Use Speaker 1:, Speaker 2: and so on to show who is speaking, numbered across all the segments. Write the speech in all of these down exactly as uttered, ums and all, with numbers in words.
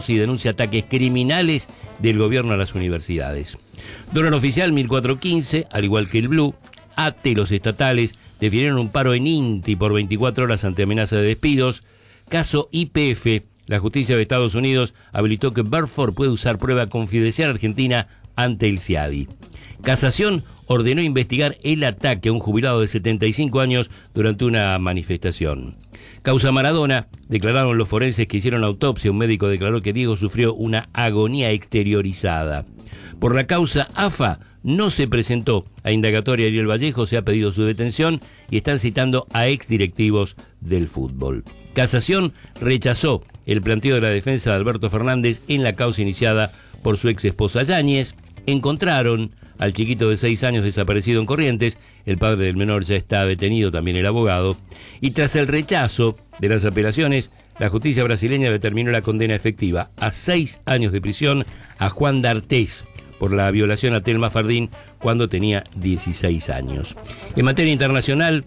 Speaker 1: reconoce y denuncia ataques criminales del gobierno a las universidades. Dólar oficial mil cuatrocientos quince, al igual que el blue. A T E, los estatales, definieron un paro en INTI por veinticuatro horas ante amenaza de despidos. Caso Y P F, la justicia de Estados Unidos habilitó que Burford puede usar prueba confidencial argentina ante el C I A D I. Casación ordenó investigar el ataque a un jubilado de setenta y cinco años durante una manifestación. Causa Maradona, declararon los forenses que hicieron autopsia. Un médico declaró que Diego sufrió una agonía exteriorizada. Por la causa, A F A no se presentó a indagatoria. Ariel Vallejo se ha pedido su detención y están citando a exdirectivos del fútbol. Casación rechazó el planteo de la defensa de Alberto Fernández en la causa iniciada por su ex esposa Yáñez. Encontraron al chiquito de seis años desaparecido en Corrientes. El padre del menor ya está detenido, también el abogado. Y tras el rechazo de las apelaciones, la justicia brasileña determinó la condena efectiva a seis años de prisión a Juan D'Artés por la violación a Telma Fardín cuando tenía dieciséis años. En materia internacional,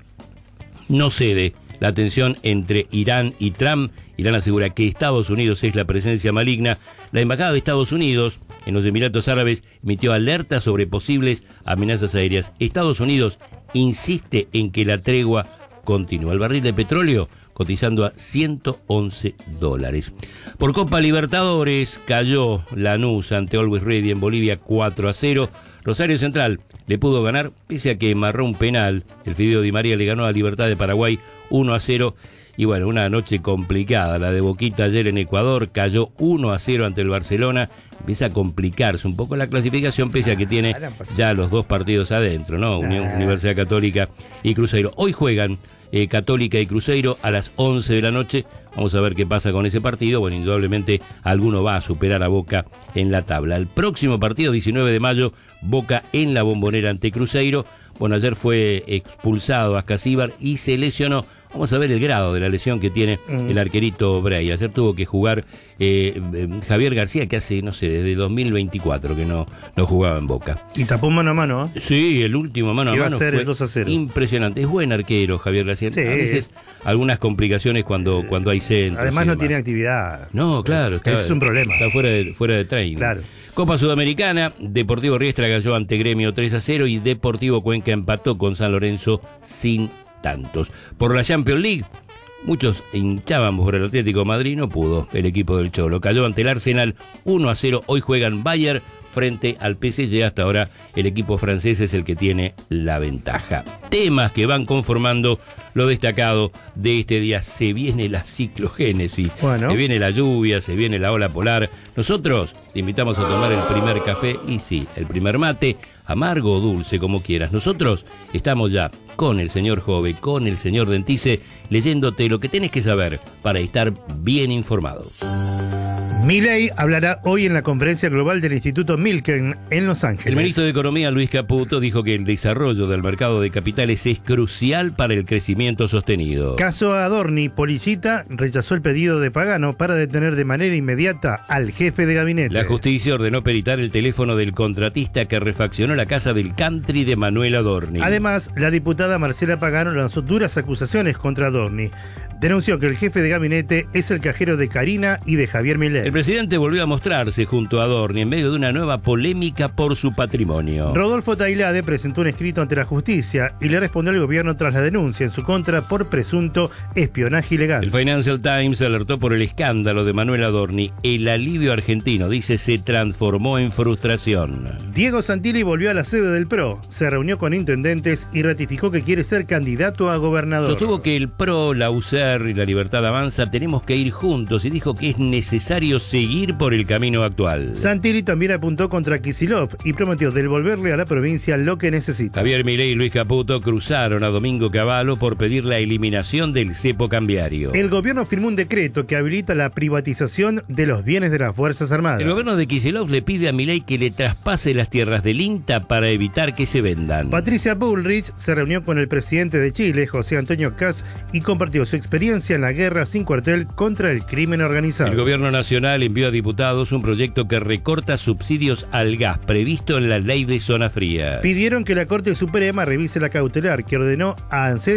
Speaker 1: no cede la tensión entre Irán y Trump. Irán asegura que Estados Unidos es la presencia maligna. La embajada de Estados Unidos en los Emiratos Árabes emitió alerta sobre posibles amenazas aéreas. Estados Unidos insiste en que la tregua continúa. El barril de petróleo cotizando a ciento once dólares. Por Copa Libertadores cayó Lanús ante Always Ready en Bolivia cuatro a cero. Rosario Central le pudo ganar pese a que marró un penal. El Fideo Di María le ganó a Libertad de Paraguay uno a cero. Y bueno, una noche complicada. La de Boquita ayer en Ecuador cayó uno a cero ante el Barcelona. Empieza a complicarse un poco la clasificación pese a que tiene ya los dos partidos adentro, ¿no? Unión, Universidad Católica y Cruzeiro. Hoy juegan eh, Católica y Cruzeiro a las once de la noche. Vamos a ver qué pasa con ese partido. Bueno, indudablemente alguno va a superar a Boca en la tabla. El próximo partido, diecinueve de mayo, Boca en la Bombonera ante Cruzeiro. Bueno, ayer fue expulsado Ascasíbar y se lesionó. Vamos a ver el grado de la lesión que tiene mm. el arquerito Bray. Ayer tuvo que jugar eh, eh, Javier García, que hace, no sé, desde dos mil veinticuatro que no, no jugaba en Boca.
Speaker 2: Y tapó mano a mano, ¿eh?
Speaker 1: Sí, el último mano a mano
Speaker 2: iba a ser
Speaker 1: fue
Speaker 2: el dos a cero.
Speaker 1: Impresionante. Es buen arquero Javier García.
Speaker 2: Sí.
Speaker 1: A veces algunas complicaciones cuando, cuando hay centros.
Speaker 2: Además no tiene actividad.
Speaker 1: No, claro.
Speaker 2: Es, está, es un problema.
Speaker 1: Está fuera de, fuera de training.
Speaker 2: Claro.
Speaker 1: Copa Sudamericana, Deportivo Riestra cayó ante Gremio tres a cero y Deportivo Cuenca empató con San Lorenzo sin tantos. Por la Champions League, muchos hinchábamos por el Atlético de Madrid, no pudo el equipo del Cholo. Cayó ante el Arsenal uno a cero. Hoy juegan Bayern frente al P S G. Hasta ahora el equipo francés es el que tiene la ventaja. Temas que van conformando lo destacado de este día. Se viene la ciclogénesis, bueno. Se viene la lluvia, se viene la ola polar. Nosotros te invitamos a tomar el primer café y sí, el primer mate, amargo o dulce, como quieras. Nosotros estamos ya con el señor Jove, con el señor Dentice, leyéndote lo que tenés que saber para estar bien informado.
Speaker 2: Milei hablará hoy en la conferencia global del Instituto Milken en Los Ángeles.
Speaker 1: El ministro de Economía, Luis Caputo, dijo que el desarrollo del mercado de capitales es crucial para el crecimiento sostenido.
Speaker 2: Caso Adorni, Policita rechazó el pedido de Pagano para detener de manera inmediata al jefe de gabinete.
Speaker 1: La justicia ordenó peritar el teléfono del contratista que refaccionó la casa del country de Manuel Adorni.
Speaker 2: Además, la diputada Marcela Pagano lanzó duras acusaciones contra Adorni. Denunció que el jefe de gabinete es el cajero de Karina y de Javier Milei.
Speaker 1: El presidente volvió a mostrarse junto a Adorni en medio de una nueva polémica por su patrimonio.
Speaker 2: Rodolfo Tailade presentó un escrito ante la justicia y le respondió al gobierno tras la denuncia en su contra por presunto espionaje ilegal.
Speaker 1: El Financial Times alertó por el escándalo de Manuel Adorni. El alivio argentino, dice, se transformó en frustración.
Speaker 2: Diego Santilli volvió a la sede del P R O, se reunió con intendentes y ratificó que quiere ser candidato a gobernador.
Speaker 1: Sostuvo que el P R O, la U C E R y la Libertad Avanza tenemos que ir juntos y dijo que es necesario seguir por el camino actual.
Speaker 2: Santilli también apuntó contra Kicillof y prometió devolverle a la provincia lo que necesita.
Speaker 1: Javier Milei y Luis Caputo cruzaron a Domingo Cavallo por pedir la eliminación del cepo cambiario.
Speaker 2: El gobierno firmó un decreto que habilita la privatización de los bienes de las Fuerzas Armadas.
Speaker 1: El gobierno de Kicillof le pide a Milei que le traspase las tierras del INTA para evitar que se vendan.
Speaker 2: Patricia Bullrich se reunió con el presidente de Chile, José Antonio Kast, y compartió su experiencia en la guerra sin cuartel contra el crimen organizado.
Speaker 1: El gobierno nacional envió a diputados un proyecto que recorta subsidios al gas previsto en la ley de zona fría.
Speaker 2: Pidieron que la Corte Suprema revise la cautelar que ordenó a ANSES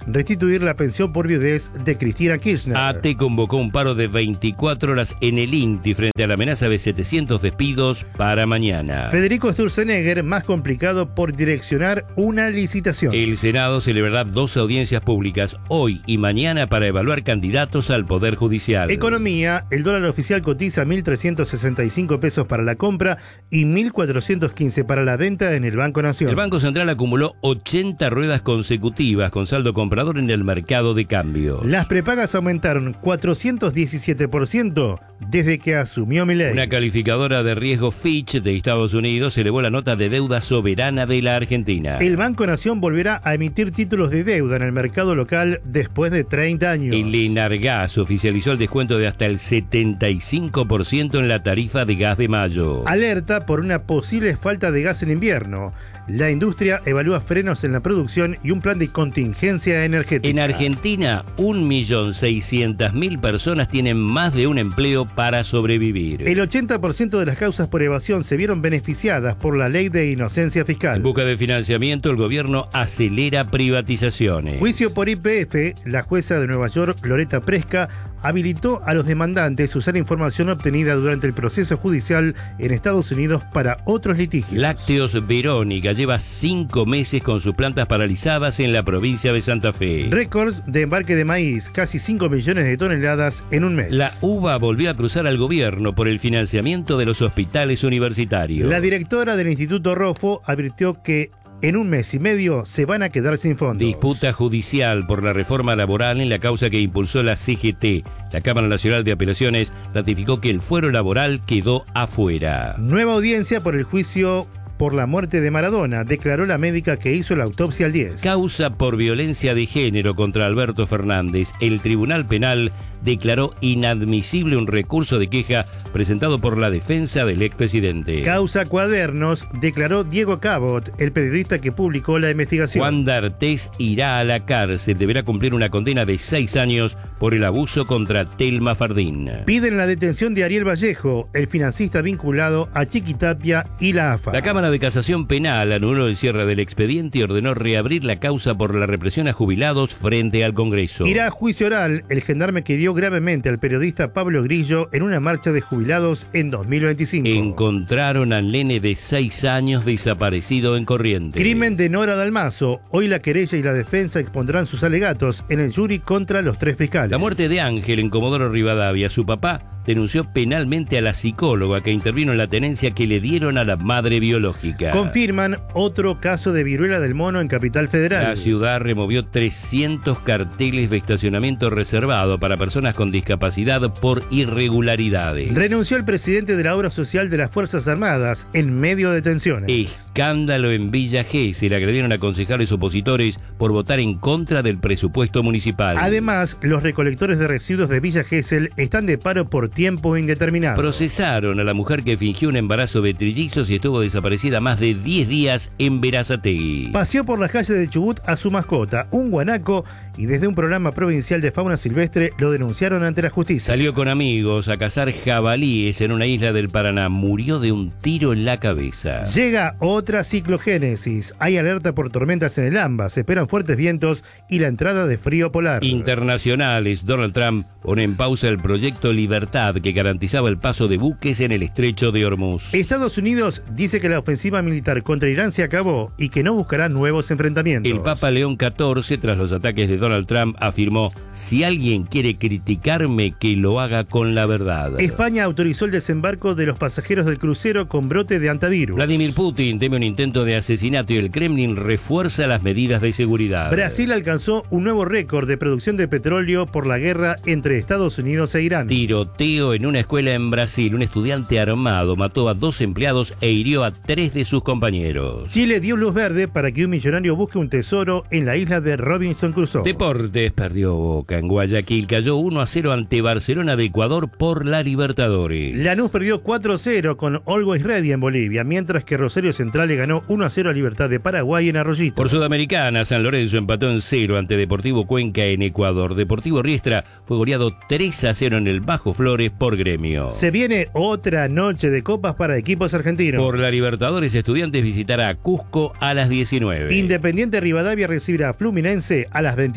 Speaker 2: restituir la pensión por viudez de Cristina Kirchner.
Speaker 1: A T convocó un paro de veinticuatro horas en el INTI frente a la amenaza de setecientos despidos para mañana.
Speaker 2: Federico Sturzenegger, más complicado por direccionar una licitación.
Speaker 1: El Senado celebrará dos audiencias públicas hoy y mañana para evaluar candidatos al Poder Judicial.
Speaker 2: Economía, el dólar oficial cotiza mil trescientos sesenta y cinco pesos para la compra y mil cuatrocientos quince para la venta en el Banco Nación.
Speaker 1: El Banco Central acumuló ochenta ruedas consecutivas con saldo comprador en el mercado de cambios.
Speaker 2: Las prepagas aumentaron cuatrocientos diecisiete por ciento desde que asumió Milei.
Speaker 1: Una calificadora de riesgo Fitch de Estados Unidos elevó la nota de deuda soberana de la Argentina.
Speaker 2: El Banco Nación volverá a emitir títulos de deuda en el mercado local después de treinta años.
Speaker 1: El Enargas oficializó el descuento de hasta el setenta y cinco por ciento en la tarifa de gas de mayo.
Speaker 2: Alerta por una posible falta de gas en invierno. La industria evalúa frenos en la producción y un plan de contingencia energética.
Speaker 1: En Argentina, un millón seiscientas mil personas tienen más de un empleo para sobrevivir.
Speaker 2: El ochenta por ciento de las causas por evasión se vieron beneficiadas por la ley de inocencia fiscal.
Speaker 1: En busca de financiamiento, el gobierno acelera privatizaciones.
Speaker 2: Juicio por I P F, la jueza de Nueva York, Loretta Preska, habilitó a los demandantes usar información obtenida durante el proceso judicial en Estados Unidos para otros litigios.
Speaker 1: Lácteos Verónica lleva cinco meses con sus plantas paralizadas en la provincia de Santa Fe.
Speaker 2: Récords de embarque de maíz, casi cinco millones de toneladas en un mes.
Speaker 1: La uva volvió a cruzar al gobierno por el financiamiento de los hospitales universitarios.
Speaker 2: La directora del Instituto Rofo advirtió que en un mes y medio se van a quedar sin fondos.
Speaker 1: Disputa judicial por la reforma laboral en la causa que impulsó la C G T. La Cámara Nacional de Apelaciones ratificó que el fuero laboral quedó afuera.
Speaker 2: Nueva audiencia por el juicio por la muerte de Maradona, declaró la médica que hizo la autopsia al diez.
Speaker 1: Causa por violencia de género contra Alberto Fernández. El Tribunal Penal declaró inadmisible un recurso de queja presentado por la defensa del expresidente.
Speaker 2: Causa Cuadernos, declaró Diego Cabot, el periodista que publicó la investigación.
Speaker 1: Juan D'Artés irá a la cárcel, deberá cumplir una condena de seis años por el abuso contra Telma Fardín.
Speaker 2: Piden la detención de Ariel Vallejo, el financista vinculado a Chiquitapia y la A F A.
Speaker 1: La Cámara de Casación Penal anuló el cierre del expediente y ordenó reabrir la causa por la represión a jubilados frente al Congreso.
Speaker 2: Irá a juicio oral el gendarme que hirió gravemente al periodista Pablo Grillo en una marcha de jubilados en dos mil veinticinco.
Speaker 1: Encontraron al nene de seis años desaparecido en Corrientes.
Speaker 2: Crimen de Nora Dalmazo. Hoy la querella y la defensa expondrán sus alegatos en el jury contra los tres fiscales.
Speaker 1: La muerte de Ángel en Comodoro Rivadavia. Su papá denunció penalmente a la psicóloga que intervino en la tenencia que le dieron a la madre biológica.
Speaker 2: Confirman otro caso de viruela del mono en Capital Federal.
Speaker 1: La ciudad removió trescientos carteles de estacionamiento reservado para personas con discapacidad por irregularidades.
Speaker 2: Renunció el presidente de la obra social de las Fuerzas Armadas en medio de tensiones.
Speaker 1: Escándalo en Villa Gesell. Agredieron a concejales opositores por votar en contra del presupuesto municipal.
Speaker 2: Además, los recolectores de residuos de Villa Gesell están de paro por tiempo indeterminado.
Speaker 1: Procesaron a la mujer que fingió un embarazo de trillizos y estuvo desaparecida más de diez días en Berazategui.
Speaker 2: Paseó por las calles de Chubut a su mascota, un guanaco, y desde un programa provincial de fauna silvestre lo denunciaron ante la justicia.
Speaker 1: Salió con amigos a cazar jabalíes en una isla del Paraná. Murió de un tiro en la cabeza.
Speaker 2: Llega otra ciclogénesis. Hay alerta por tormentas en el AMBA. Se esperan fuertes vientos y la entrada de frío polar.
Speaker 1: Internacionales. Donald Trump pone en pausa el proyecto Libertad que garantizaba el paso de buques en el estrecho de Hormuz.
Speaker 2: Estados Unidos dice que la ofensiva militar contra Irán se acabó y que no buscará nuevos enfrentamientos.
Speaker 1: El Papa León catorce, tras los ataques de Donald Trump, afirmó: si alguien quiere criticarme, que lo haga con la verdad.
Speaker 2: España autorizó el desembarco de los pasajeros del crucero con brote de antivirus.
Speaker 1: Vladimir Putin teme un intento de asesinato y el Kremlin refuerza las medidas de seguridad.
Speaker 2: Brasil alcanzó un nuevo récord de producción de petróleo por la guerra entre Estados Unidos e Irán.
Speaker 1: Tiroteo en una escuela en Brasil. Un estudiante armado mató a dos empleados e hirió a tres de sus compañeros.
Speaker 2: Chile dio luz verde para que un millonario busque un tesoro en la isla de Robinson Crusoe.
Speaker 1: Deportes. Perdió Boca en Guayaquil. Cayó uno a cero ante Barcelona de Ecuador por la Libertadores.
Speaker 2: Lanús perdió cuatro a cero con Always Ready en Bolivia, mientras que Rosario Central le ganó uno a cero a Libertad de Paraguay en Arroyito.
Speaker 1: Por Sudamericana, San Lorenzo empató en cero ante Deportivo Cuenca en Ecuador. Deportivo Riestra fue goleado tres a cero en el Bajo Flores por Gremio.
Speaker 2: Se viene otra noche de copas para equipos argentinos.
Speaker 1: Por la Libertadores, Estudiantes visitará a Cusco a las diecinueve.
Speaker 2: Independiente Rivadavia recibirá a Fluminense a las veintiuna.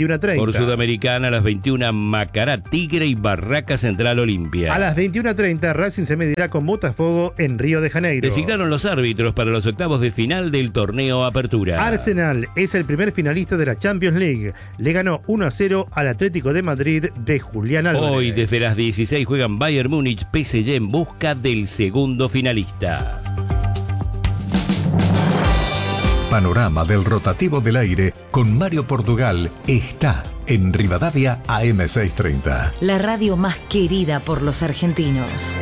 Speaker 2: veintiuna treinta.
Speaker 1: Por Sudamericana, a las veintiuna, Macará, Tigre y Barraca Central Olimpia.
Speaker 2: A las veintiuna treinta, Racing se medirá con Botafogo en Río de Janeiro.
Speaker 1: Designaron los árbitros para los octavos de final del torneo Apertura.
Speaker 2: Arsenal es el primer finalista de la Champions League. Le ganó uno a cero al Atlético de Madrid de Julián Álvarez.
Speaker 1: Hoy, desde las dieciséis, juegan Bayern Múnich, P S G en busca del segundo finalista.
Speaker 3: Panorama del rotativo del aire con Mario Portugal está en Rivadavia A M seiscientos treinta.
Speaker 4: La radio más querida por los argentinos.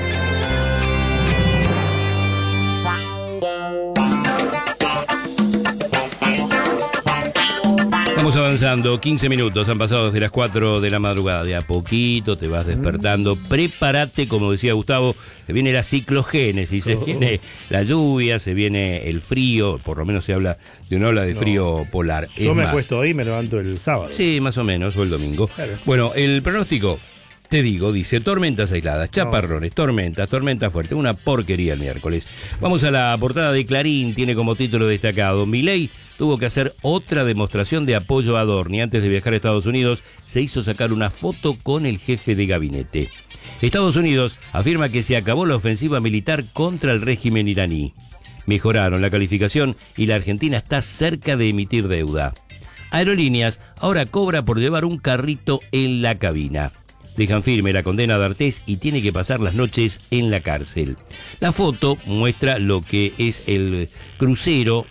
Speaker 1: Vamos avanzando, quince minutos han pasado desde las cuatro de la madrugada. De a poquito te vas despertando. Prepárate, como decía Gustavo, se viene la ciclogénesis, se viene la lluvia, se viene el frío, por lo menos se habla de una ola de frío no. polar.
Speaker 2: Yo
Speaker 1: es
Speaker 2: me
Speaker 1: más,
Speaker 2: acuesto hoy y me levanto el sábado.
Speaker 1: Sí, más o menos, o el domingo.
Speaker 2: Claro.
Speaker 1: Bueno, el pronóstico, te digo, dice tormentas aisladas, chaparrones, no. tormentas, tormenta fuerte, una porquería el miércoles. Vamos a la portada de Clarín, tiene como título destacado: Milei tuvo que hacer otra demostración de apoyo a Adorni. Antes de viajar a Estados Unidos, se hizo sacar una foto con el jefe de gabinete. Estados Unidos afirma que se acabó la ofensiva militar contra el régimen iraní. Mejoraron la calificación y la Argentina está cerca de emitir deuda. Aerolíneas ahora cobra por llevar un carrito en la cabina. Dejan firme la condena de Artés y tiene que pasar las noches en la cárcel. La foto muestra lo que es el crucero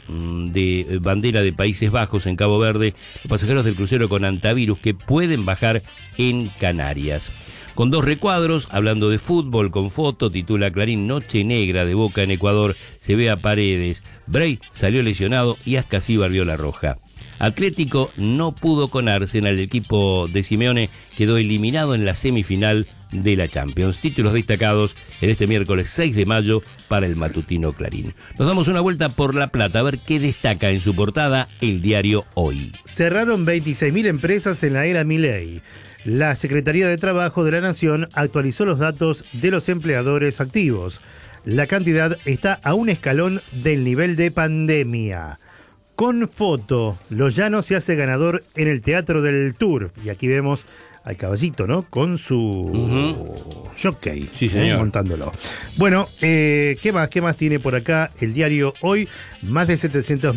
Speaker 1: de bandera de Países Bajos en Cabo Verde, los pasajeros del crucero con antivirus que pueden bajar en Canarias. Con dos recuadros, hablando de fútbol con foto, titula Clarín: Noche negra de Boca en Ecuador, se ve a Paredes, Bray salió lesionado y Ascasíbar vio la roja. Atlético no pudo con Arsenal, el equipo de Simeone quedó eliminado en la semifinal de la Champions. Títulos destacados en este miércoles seis de mayo para el matutino Clarín. Nos damos una vuelta por La Plata a ver qué destaca en su portada el diario Hoy.
Speaker 2: Cerraron veintiséis mil empresas en la era Milei. La Secretaría de Trabajo de la Nación actualizó los datos de los empleadores activos. La cantidad está a un escalón del nivel de pandemia. Con foto, Loyano se hace ganador en el Teatro del Turf. Y aquí vemos al caballito, ¿no? Con su uh-huh. jockey.
Speaker 1: Sí, señor.
Speaker 2: ¿eh? Montándolo. Bueno, eh, ¿qué más? ¿Qué más tiene por acá el diario Hoy? Más de setecientos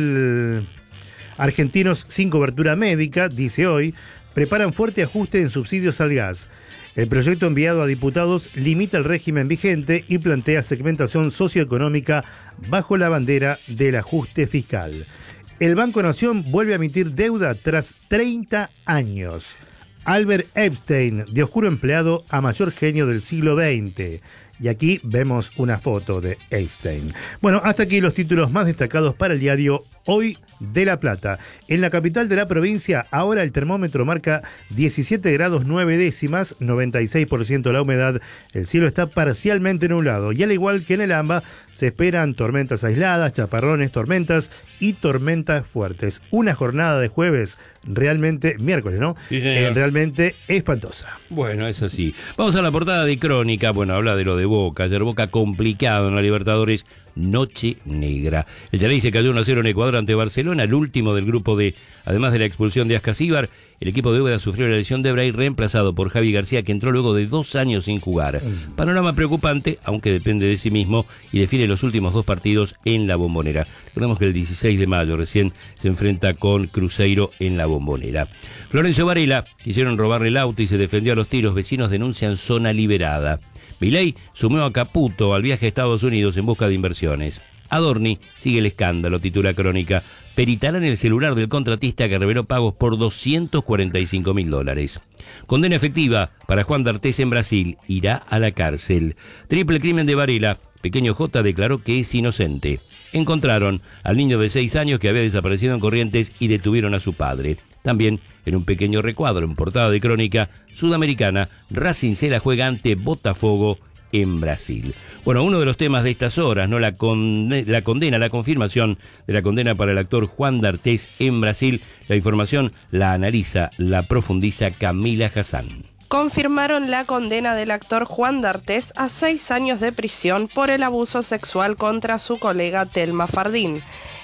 Speaker 2: mil argentinos sin cobertura médica, dice Hoy, preparan fuerte ajuste en subsidios al gas. El proyecto enviado a diputados limita el régimen vigente y plantea segmentación socioeconómica bajo la bandera del ajuste fiscal. El Banco Nación vuelve a emitir deuda tras treinta años. Albert Epstein, de oscuro empleado a mayor genio del siglo veinte. Y aquí vemos una foto de Epstein. Bueno, hasta aquí los títulos más destacados para el diario Hoy de La Plata. En la capital de la provincia, ahora el termómetro marca diecisiete grados nueve décimas, noventa y seis por ciento la humedad. El cielo está parcialmente nublado y al igual que en el AMBA, se esperan tormentas aisladas, chaparrones, tormentas y tormentas fuertes. Una jornada de jueves realmente, miércoles, ¿no?
Speaker 1: Sí, señor.
Speaker 2: Eh, realmente espantosa.
Speaker 1: Bueno, es así. Vamos a la portada de Crónica. Bueno, habla de lo de Boca. Ayer Boca complicado en la Libertadores. Noche negra. El Yaray se cayó uno a cero en Ecuador ante Barcelona, el último del grupo D. Además de la expulsión de Ascasíbar, el equipo de Úbeda sufrió la lesión de Bray, reemplazado por Javi García, que entró luego de dos años sin jugar. Panorama preocupante, aunque depende de sí mismo, y define los últimos dos partidos en la Bombonera. Recordemos que el dieciséis de mayo recién se enfrenta con Cruzeiro en la Bombonera. Florencio Varela, quisieron robarle el auto y se defendió a los tiros. Vecinos denuncian zona liberada. Milei sumó a Caputo al viaje a Estados Unidos en busca de inversiones. Adorni sigue el escándalo, titula Crónica. Peritarán el celular del contratista que reveló pagos por doscientos cuarenta y cinco mil dólares. Condena efectiva para Juan D'Artés en Brasil. Irá a la cárcel. Triple crimen de Varela. Pequeño J declaró que es inocente. Encontraron al niño de seis años que había desaparecido en Corrientes y detuvieron a su padre. También, en un pequeño recuadro en portada de Crónica, Sudamericana, Racing se la juega ante Botafogo en Brasil. Bueno, uno de los temas de estas horas, ¿no? La, conde- la condena, la confirmación de la condena para el actor Juan D'Artés en Brasil. La información la analiza, la profundiza Camila Hassan.
Speaker 5: Confirmaron la condena del actor Juan D'Artés a seis años de prisión por el abuso sexual contra su colega Telma Fardín.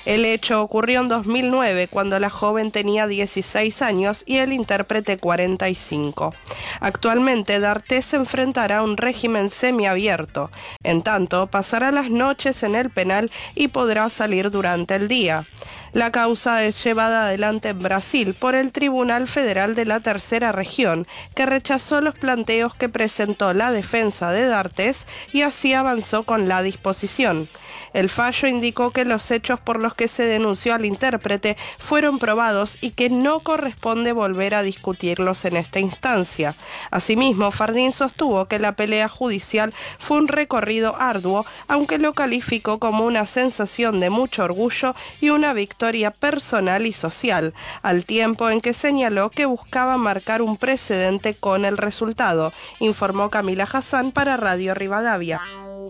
Speaker 5: El hecho ocurrió en dos mil nueve, cuando la joven tenía dieciséis años y el intérprete cuarenta y cinco. Actualmente, D'Artés se enfrentará a un régimen semiabierto. En tanto, pasará las noches en el penal y podrá salir durante el día. La causa es llevada adelante en Brasil por el Tribunal Federal de la Tercera Región, que rechazó los planteos que presentó la defensa de D'Artés y así avanzó con la disposición. El fallo indicó que los hechos por los que se denunció al intérprete fueron probados y que no corresponde volver a discutirlos en esta instancia. Asimismo, Fardín sostuvo que la pelea judicial fue un recorrido arduo, aunque lo calificó como una sensación de mucho orgullo y una victoria personal y social, al tiempo en que señaló que buscaba marcar un precedente con el resultado, informó Camila Hassan para Radio Rivadavia.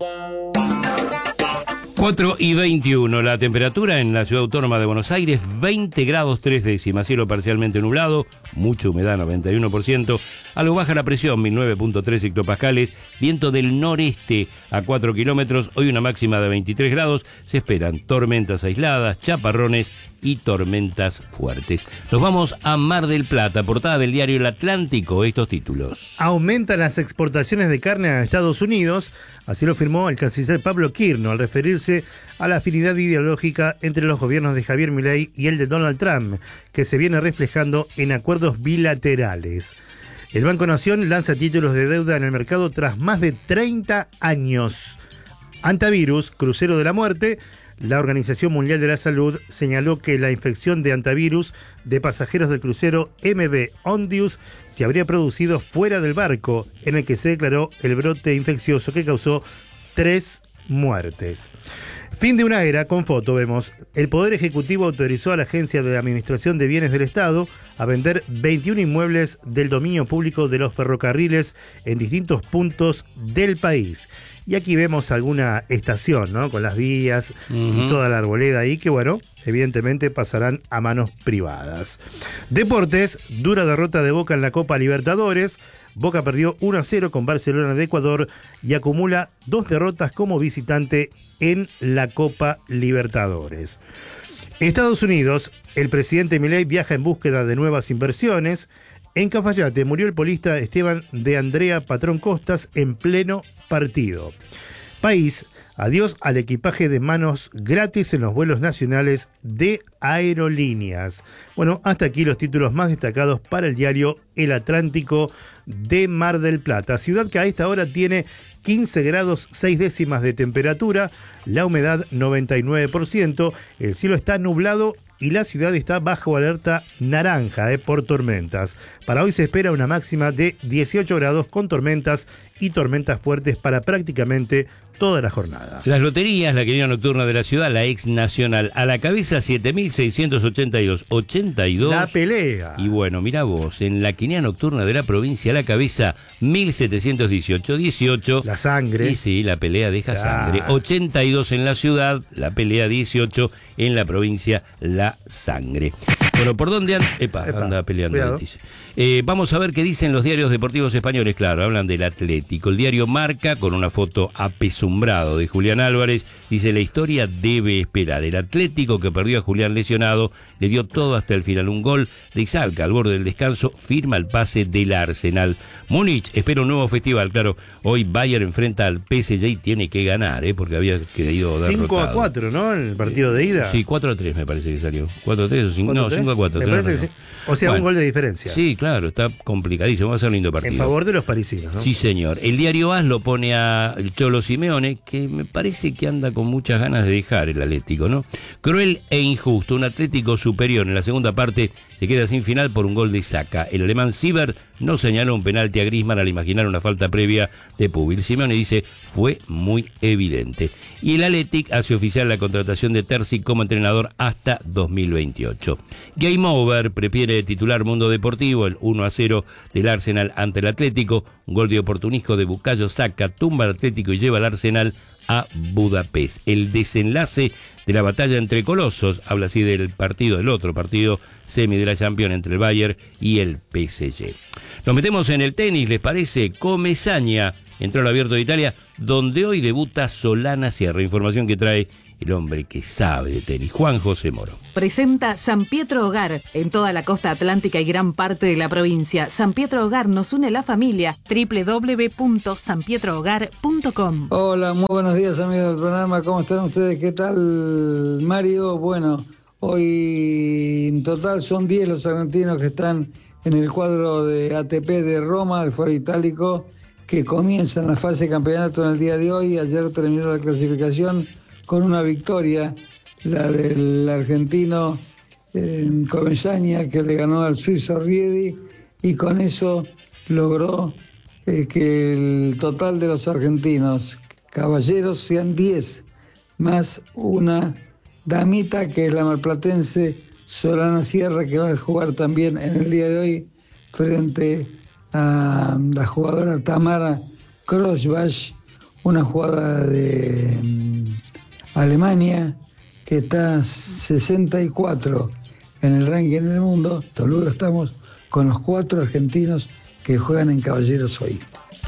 Speaker 1: cuatro y veintiuno, la temperatura en la ciudad autónoma de Buenos Aires, veinte grados tres décimas, cielo parcialmente nublado, mucha humedad, noventa y uno por ciento, algo baja la presión, mil nueve punto tres hectopascales, viento del noreste a cuatro kilómetros, hoy una máxima de veintitrés grados, se esperan tormentas aisladas, chaparrones y tormentas fuertes. Nos vamos a Mar del Plata, portada del diario El Atlántico, estos títulos.
Speaker 2: Aumentan las exportaciones de carne a Estados Unidos, así lo afirmó el canciller Pablo Quirno al referirse a la afinidad ideológica entre los gobiernos de Javier Milei y el de Donald Trump, que se viene reflejando en acuerdos bilaterales. El Banco Nación lanza títulos de deuda en el mercado tras más de treinta años. Antivirus, crucero de la muerte. La Organización Mundial de la Salud señaló que la infección de antivirus de pasajeros del crucero M V Ondius se habría producido fuera del barco, en el que se declaró el brote infeccioso que causó tres muertes. Fin de una era, con foto vemos. El Poder Ejecutivo autorizó a la Agencia de Administración de Bienes del Estado a vender veintiún inmuebles del dominio público de los ferrocarriles en distintos puntos del país. Y aquí vemos alguna estación, ¿no? Con las vías uh-huh. y toda la arboleda ahí, que bueno, evidentemente pasarán a manos privadas. Deportes, dura derrota de Boca en la Copa Libertadores. Boca perdió uno a cero con Barcelona de Ecuador y acumula dos derrotas como visitante en la Copa Libertadores. Estados Unidos, el presidente Milei viaja en búsqueda de nuevas inversiones. En Cafayate murió el polista Esteban de Andrea Patrón Costas en pleno partido. País, adiós al equipaje de manos gratis en los vuelos nacionales de aerolíneas. Bueno, hasta aquí los títulos más destacados para el diario El Atlántico de Mar del Plata, ciudad que a esta hora tiene quince grados seis décimas de temperatura, la humedad noventa y nueve por ciento, el cielo está nublado y la ciudad está bajo alerta naranja eh, por tormentas. Para hoy se espera una máxima de dieciocho grados con tormentas y tormentas fuertes para prácticamente toda la jornada.
Speaker 1: Las loterías, la quinea nocturna de la ciudad, la ex nacional, a la cabeza siete mil seiscientos ochenta y dos, ochenta y dos.
Speaker 2: La pelea.
Speaker 1: Y bueno, mira vos, en la quinea nocturna de la provincia, a la cabeza mil setecientos dieciocho, dieciocho.
Speaker 2: La sangre.
Speaker 1: Y sí, la pelea deja
Speaker 2: ya.
Speaker 1: sangre. ochenta y dos en la ciudad, la pelea dieciocho en la provincia, la sangre. Bueno, ¿por dónde anda? Epa,
Speaker 2: Epa,
Speaker 1: anda peleando. Eh, vamos a ver qué dicen los diarios deportivos españoles. Claro, hablan del Atlético. El diario Marca, con una foto apesumbrado de Julián Álvarez, dice: la historia debe esperar. El Atlético, que perdió a Julián lesionado, le dio todo hasta el final. Un gol de Ixalca al borde del descanso, firma el pase del Arsenal. Múnich espera un nuevo festival. Claro, hoy Bayern enfrenta al P S G y tiene que ganar, ¿eh? Porque había querido derrotado.
Speaker 2: cinco a cuatro, ¿no? En el partido de ida.
Speaker 1: Sí, cuatro a tres me parece que salió. cuatro a tres o cinco, no, cinco a cuatro.
Speaker 2: Me parece que sí. O sea, bueno, un gol de diferencia.
Speaker 1: Sí, claro, está complicadísimo, va a ser un lindo partido.
Speaker 2: En favor de los parisinos, ¿no?
Speaker 1: Sí, señor. El diario A S lo pone a Cholo Simeone, que me parece que anda con muchas ganas de dejar el Atlético, ¿no? Cruel e injusto, un Atlético superior en la segunda parte se queda sin final por un gol de Saka. El alemán Siebert no señaló un penalti a Griezmann al imaginar una falta previa de Pubil. Simeone dice: fue muy evidente. Y el Athletic hace oficial la contratación de Terzic como entrenador hasta dos mil veintiocho. Game over, prefiere titular Mundo Deportivo, el uno a cero del Arsenal ante el Atlético. Un gol de oportunismo de Bukayo Saka tumba al Atlético y lleva al Arsenal a Budapest. El desenlace de la batalla entre colosos, habla así del partido, del otro partido semi de la Champions entre el Bayern y el P S G. Nos metemos en el tenis, ¿les parece? Comesaña entró al Abierto de Italia, donde hoy debuta Solana Sierra. Información que trae el hombre que sabe de tenis, Juan José Moro.
Speaker 6: Presenta San Pietro Hogar en toda la costa atlántica y gran parte de la provincia. San Pietro Hogar nos une la familia. doble u doble u doble u punto san pietro hogar punto com.
Speaker 7: Hola, muy buenos días amigos del programa. ¿Cómo están ustedes? ¿Qué tal, Mario? Bueno, hoy en total son diez los argentinos que están en el cuadro de A T P de Roma, el Foro Itálico, que comienzan la fase de campeonato en el día de hoy. Ayer terminó la clasificación con una victoria, la del argentino eh, Comesaña, que le ganó al suizo Riedi, y con eso logró eh, que el total de los argentinos caballeros sean diez, más una damita que es la marplatense Solana Sierra, que va a jugar también en el día de hoy frente a la jugadora Tamara Kroschbach, una jugadora de um, Alemania que está sesenta y cuatro en el ranking del mundo. Luego estamos con los cuatro argentinos que juegan en caballeros hoy.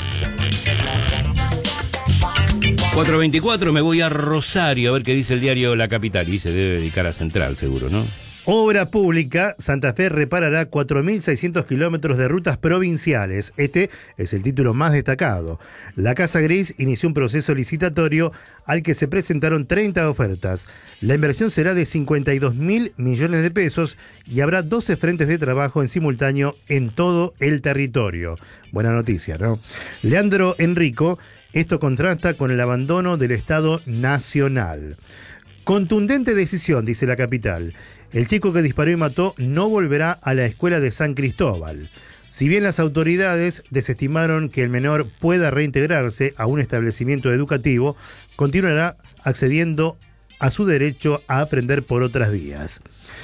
Speaker 1: cuatro veinticuatro, me voy a Rosario a ver qué dice el diario La Capital. Y se debe dedicar a Central, seguro, ¿no?
Speaker 2: Obra pública, Santa Fe reparará cuatro mil seiscientos kilómetros de rutas provinciales. Este es el título más destacado. La Casa Gris inició un proceso licitatorio al que se presentaron treinta ofertas. La inversión será de cincuenta y dos mil millones de pesos y habrá doce frentes de trabajo en simultáneo en todo el territorio. Buena noticia, ¿no? Leandro Enrico, esto contrasta con el abandono del Estado Nacional. Contundente decisión, dice La Capital. El chico que disparó y mató no volverá a la escuela de San Cristóbal. Si bien las autoridades desestimaron que el menor pueda reintegrarse a un establecimiento educativo, continuará accediendo a su derecho a aprender por otras vías.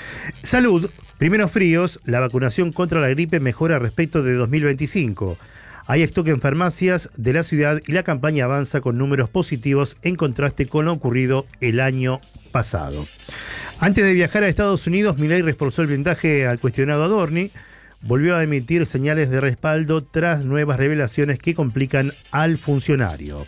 Speaker 2: Salud. Primeros fríos, la vacunación contra la gripe mejora respecto de dos mil veinticinco. Hay stock en farmacias de la ciudad y la campaña avanza con números positivos en contraste con lo ocurrido el año pasado. Antes de viajar a Estados Unidos, Milei reforzó el blindaje al cuestionado Adorni, volvió a emitir señales de respaldo tras nuevas revelaciones que complican al funcionario.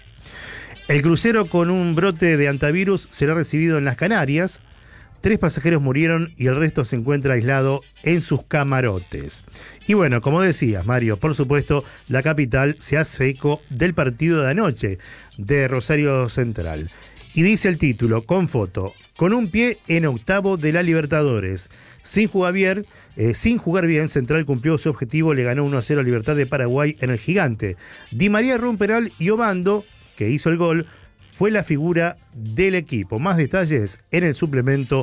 Speaker 2: El crucero con un brote de antivirus será recibido en las Canarias. Tres pasajeros murieron y el resto se encuentra aislado en sus camarotes. Y bueno, como decías, Mario, por supuesto, La Capital se hace eco del partido de anoche de Rosario Central. Y dice el título, con foto, con un pie en octavo de la Libertadores. Sin jugar bien, eh, sin jugar bien, Central cumplió su objetivo, le ganó uno a cero a Libertad de Paraguay en el Gigante. Di María Rumperal y Obando, que hizo el gol, fue la figura del equipo. Más detalles en el suplemento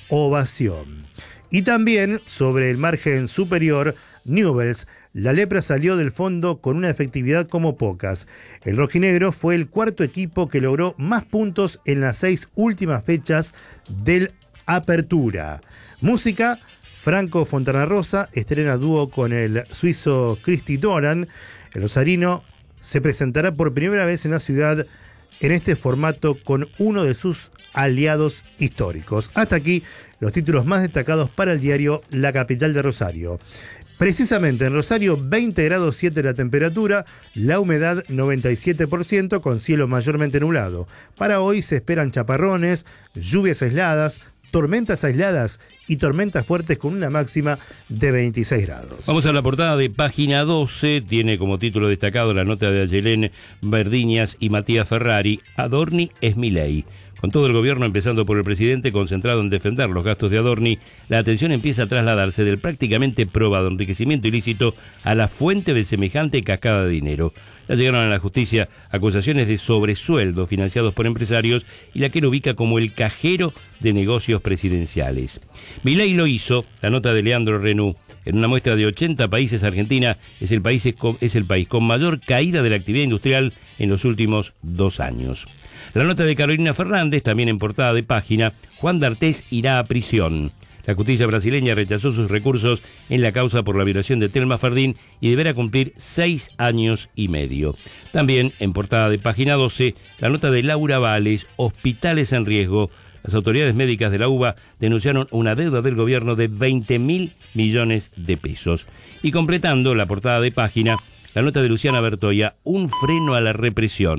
Speaker 2: Ovación. Y también sobre el margen superior, Newell's, la lepra salió del fondo con una efectividad como pocas. El rojinegro fue el cuarto equipo que logró más puntos en las seis últimas fechas del Apertura. Música, Franco Fontanarosa estrena dúo con el suizo Christy Doran. El rosarino se presentará por primera vez en la ciudad en este formato con uno de sus aliados históricos. Hasta aquí los títulos más destacados para el diario La Capital de Rosario. Precisamente en Rosario, veinte grados siete la temperatura, la humedad noventa y siete por ciento con cielo mayormente nublado. Para hoy se esperan chaparrones, lluvias aisladas, tormentas aisladas y tormentas fuertes con una máxima de veintiséis grados.
Speaker 1: Vamos a la portada de Página doce, tiene como título destacado la nota de Ayelén Verdiñas y Matías Ferrari, Adorni es Milei. Con todo el gobierno, empezando por el presidente, concentrado en defender los gastos de Adorni, la atención empieza a trasladarse del prácticamente probado enriquecimiento ilícito a la fuente de semejante cascada de dinero. Ya llegaron a la justicia acusaciones de sobresueldo financiados por empresarios y la que lo ubica como el cajero de negocios presidenciales. Milei lo hizo, la nota de Leandro Renú. En una muestra de ochenta países, Argentina es el país, es el país con mayor caída de la actividad industrial en los últimos dos años. La nota de Carolina Fernández, también en portada de Página, Juan D'Artés irá a prisión. La justicia brasileña rechazó sus recursos en la causa por la violación de Thelma Fardín y deberá cumplir seis años y medio. También en portada de Página doce, la nota de Laura Vales, hospitales en riesgo. Las autoridades médicas de la U B A denunciaron una deuda del gobierno de veinte mil millones de pesos. Y completando la portada de Página, la nota de Luciana Bertoia, un freno a la represión.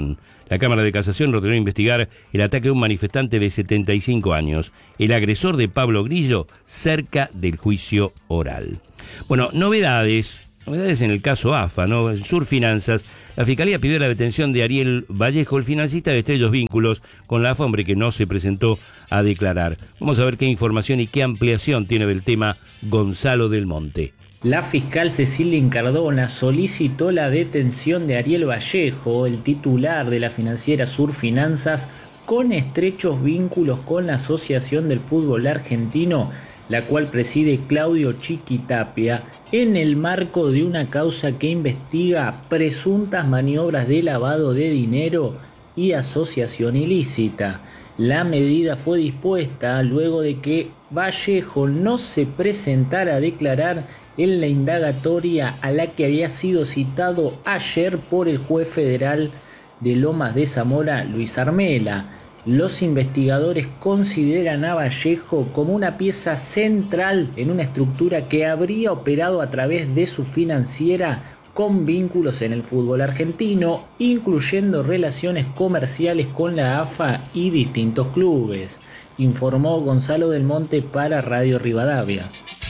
Speaker 1: La Cámara de Casación ordenó investigar el ataque a un manifestante de setenta y cinco años, el agresor de Pablo Grillo, cerca del juicio oral. Bueno, novedades, novedades en el caso A F A, ¿no? En Surfinanzas, la Fiscalía pidió la detención de Ariel Vallejo, el financista de estrechos vínculos con la A F A, hombre que no se presentó a declarar. Vamos a ver qué información y qué ampliación tiene del tema Gonzalo del Monte.
Speaker 8: La fiscal Cecilia Incardona solicitó la detención de Ariel Vallejo, el titular de la financiera Surfinanzas, con estrechos vínculos con la Asociación del Fútbol Argentino, la cual preside Claudio Chiquitapia, en el marco de una causa que investiga presuntas maniobras de lavado de dinero y asociación ilícita. La medida fue dispuesta luego de que Vallejo no se presentara a declarar en la indagatoria a la que había sido citado ayer por el juez federal de Lomas de Zamora, Luis Armela. Los investigadores consideran a Vallejo como una pieza central en una estructura que habría operado a través de su financiera con vínculos en el fútbol argentino, incluyendo relaciones comerciales con la A F A y distintos clubes, informó Gonzalo del Monte para Radio Rivadavia.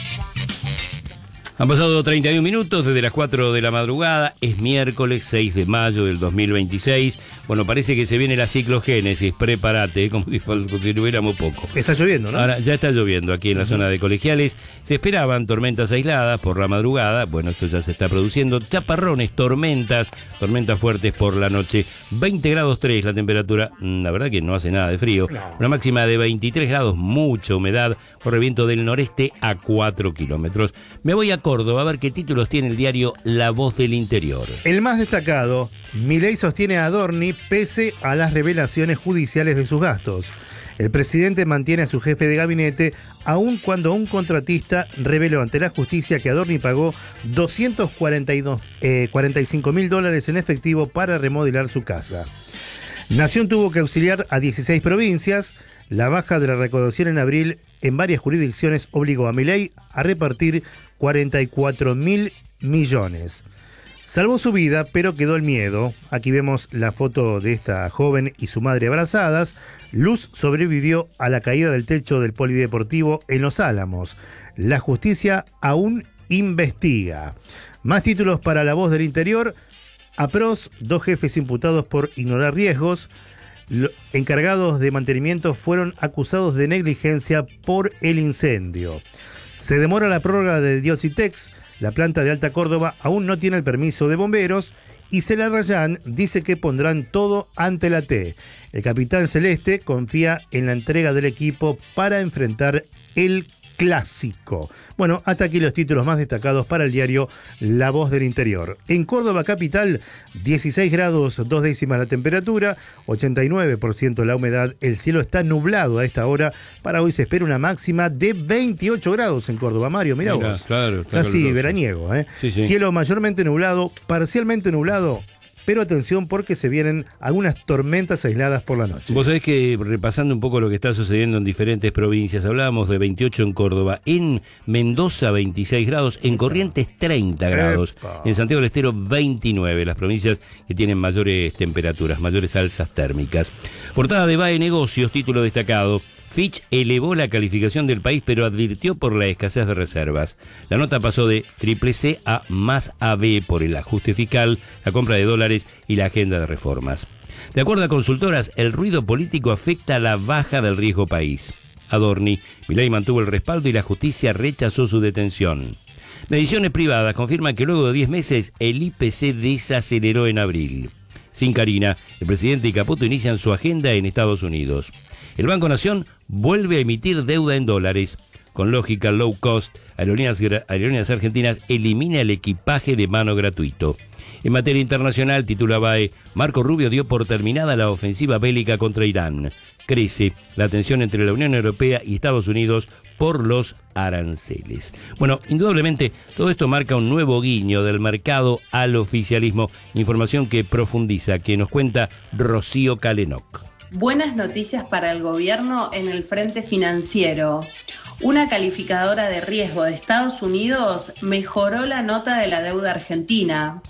Speaker 1: Han pasado treinta y un minutos desde las cuatro de la madrugada, es miércoles seis de mayo del dos mil veintiséis. Bueno, parece que se viene la ciclogénesis, prepárate, ¿eh? como si tuviéramos poco.
Speaker 2: Está lloviendo, ¿no?
Speaker 1: Ahora ya está lloviendo aquí en la uh-huh. zona de Colegiales. Se esperaban tormentas aisladas por la madrugada, bueno, esto ya se está produciendo. Chaparrones, tormentas, tormentas fuertes por la noche. veinte grados tres la temperatura, la verdad que no hace nada de frío. No. Una máxima de veintitrés grados, mucha humedad, corre viento del noreste a cuatro kilómetros. Me voy a Córdoba a ver qué títulos tiene el diario La Voz del Interior.
Speaker 2: El más destacado, Milei sostiene a Adorni pese a las revelaciones judiciales de sus gastos. El presidente mantiene a su jefe de gabinete aun cuando un contratista reveló ante la justicia que Adorni pagó doscientos cuarenta y cinco mil dólares en efectivo para remodelar su casa. Nación tuvo que auxiliar a dieciséis provincias. La baja de la recaudación en abril en varias jurisdicciones obligó a Milei a repartir cuarenta y cuatro mil millones. Salvó su vida, pero quedó el miedo. Aquí vemos la foto de esta joven y su madre abrazadas. Luz sobrevivió a la caída del techo del polideportivo en Los Álamos. La justicia aún investiga. Más títulos para La Voz del Interior. APROS, dos jefes imputados por ignorar riesgos. Los encargados de mantenimiento fueron acusados de negligencia por el incendio. Se demora la prórroga de Diocitex. La planta de Alta Córdoba aún no tiene el permiso de bomberos y Cela Rayán dice que pondrán todo ante la T. El capitán celeste confía en la entrega del equipo para enfrentar el clásico. Bueno, hasta aquí los títulos más destacados para el diario La Voz del Interior. En Córdoba capital, dieciséis grados, dos décimas la temperatura, ochenta y nueve por ciento la humedad. El cielo está nublado a esta hora. Para hoy se espera una máxima de veintiocho grados en Córdoba. Mario, mirá, mirá vos.
Speaker 1: Claro,
Speaker 2: casi caluroso. Veraniego, ¿eh? Sí, sí. Cielo mayormente nublado, parcialmente nublado. Pero atención porque se vienen algunas tormentas aisladas por la noche.
Speaker 1: Vos sabés que, repasando un poco lo que está sucediendo en diferentes provincias, hablábamos de veintiocho en Córdoba, en Mendoza veintiséis grados, en Corrientes treinta grados, Epa. En Santiago del Estero veintinueve, las provincias que tienen mayores temperaturas, mayores alzas térmicas. Portada de B A E Negocios, título destacado. Fitch elevó la calificación del país, pero advirtió por la escasez de reservas. La nota pasó de triple C a más A B por el ajuste fiscal, la compra de dólares y la agenda de reformas. De acuerdo a consultoras, el ruido político afecta a la baja del riesgo país. Adorni, Milei mantuvo el respaldo y la justicia rechazó su detención. Mediciones privadas confirman que luego de diez meses el I P C desaceleró en abril. Sin Karina, el presidente y Caputo inician su agenda en Estados Unidos. El Banco Nación vuelve a emitir deuda en dólares. Con lógica low cost, Aerolíneas, Aerolíneas Argentinas elimina el equipaje de mano gratuito. En materia internacional, titula B A E, Marco Rubio dio por terminada la ofensiva bélica contra Irán. Crece la tensión entre la Unión Europea y Estados Unidos por los aranceles. Bueno, indudablemente todo esto marca un nuevo guiño del mercado al oficialismo. Información que profundiza, que nos cuenta Rocío Calenoc.
Speaker 9: Buenas noticias para el gobierno en el frente financiero. Una calificadora de riesgo de Estados Unidos mejoró la nota de la deuda argentina.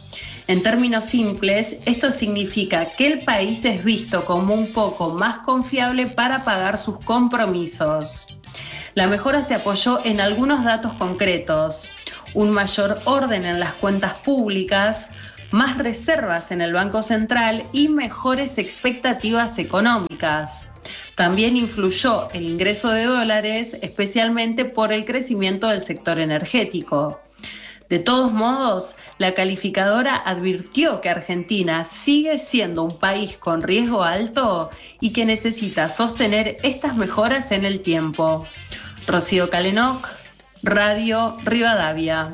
Speaker 9: En términos simples, esto significa que el país es visto como un poco más confiable para pagar sus compromisos. La mejora se apoyó en algunos datos concretos: un mayor orden en las cuentas públicas, más reservas en el Banco Central y mejores expectativas económicas. También influyó el ingreso de dólares, especialmente por el crecimiento del sector energético. De todos modos, la calificadora advirtió que Argentina sigue siendo un país con riesgo alto y que necesita sostener estas mejoras en el tiempo. Rocío Calenoc, Radio Rivadavia.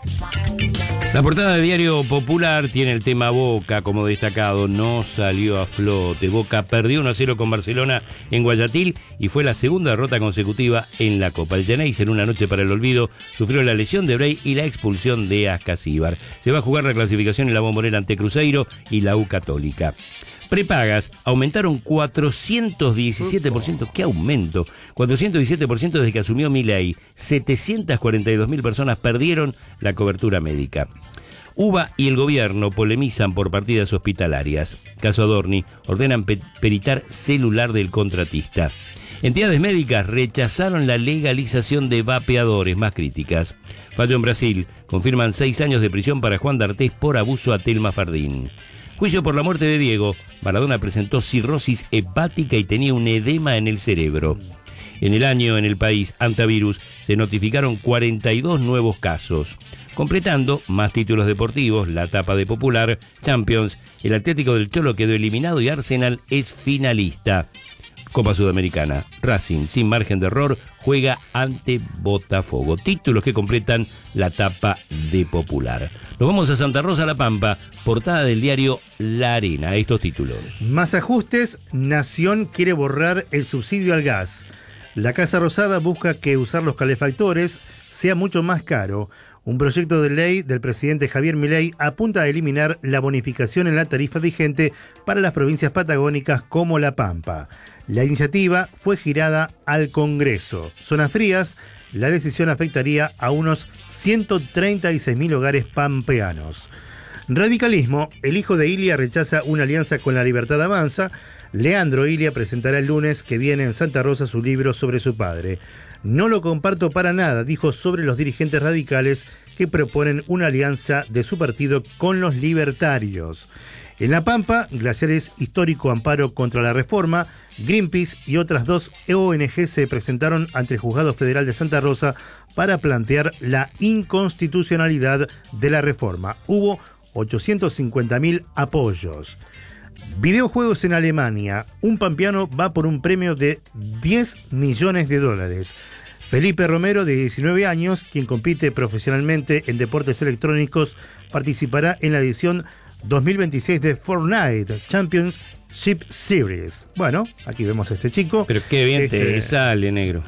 Speaker 1: La portada de Diario Popular tiene el tema Boca como destacado. No salió a flote. Boca perdió uno a cero con Barcelona en Guayaquil y fue la segunda derrota consecutiva en la Copa. El Geneise, en una noche para el olvido, sufrió la lesión de Brey y la expulsión de Ascasíbar. Se va a jugar la clasificación en la Bombonera ante Cruzeiro y la U Católica. Prepagas aumentaron cuatrocientos diecisiete por ciento. ¡Qué aumento! cuatrocientos diecisiete por ciento desde que asumió Milei. setecientas cuarenta y dos mil personas perdieron la cobertura médica. U B A y el gobierno polemizan por partidas hospitalarias. Caso Adorni, ordenan pe- peritar celular del contratista. Entidades médicas rechazaron la legalización de vapeadores, más críticas. Fallo en Brasil, confirman seis años de prisión para Juan D'Artés por abuso a Telma Fardín. Juicio por la muerte de Diego. Maradona presentó cirrosis hepática y tenía un edema en el cerebro. En el año en el país antivirus se notificaron cuarenta y dos nuevos casos. Completando más títulos deportivos, la etapa de Popular, Champions, el Atlético del Cholo quedó eliminado y Arsenal es finalista. Copa Sudamericana, Racing, sin margen de error, juega ante Botafogo. Títulos que completan la etapa de Popular. Nos vamos a Santa Rosa, La Pampa, portada del diario La Arena. Estos títulos.
Speaker 2: Más ajustes, Nación quiere borrar el subsidio al gas. La Casa Rosada busca que usar los calefactores sea mucho más caro. Un proyecto de ley del presidente Javier Milei apunta a eliminar la bonificación en la tarifa vigente para las provincias patagónicas como La Pampa. La iniciativa fue girada al Congreso. Zonas frías, la decisión afectaría a unos ciento treinta y seis mil hogares pampeanos. Radicalismo, el hijo de Ilia rechaza una alianza con La Libertad Avanza. Leandro Ilia presentará el lunes que viene en Santa Rosa su libro sobre su padre. No lo comparto para nada, dijo sobre los dirigentes radicales que proponen una alianza de su partido con los libertarios. En La Pampa, Glaciares Histórico Amparo contra la Reforma, Greenpeace y otras dos O N G se presentaron ante el Juzgado Federal de Santa Rosa para plantear la inconstitucionalidad de la reforma. Hubo ochocientos cincuenta mil apoyos. Videojuegos en Alemania. Un pampeano va por un premio de diez millones de dólares. Felipe Romero, de diecinueve años, quien compite profesionalmente en deportes electrónicos, participará en la edición dos mil veintiséis de Fortnite Championship Series. Bueno, aquí vemos a este chico.
Speaker 1: Pero qué bien
Speaker 2: este...
Speaker 1: te sale, negro.